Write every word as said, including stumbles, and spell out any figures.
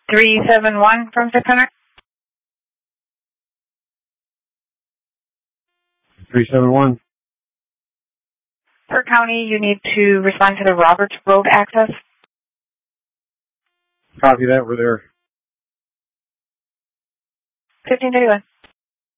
three seven one from six hundred. three seven one. Per county, you need to respond to the Roberts Road access. Copy that. We're there. fifteen thirty-one.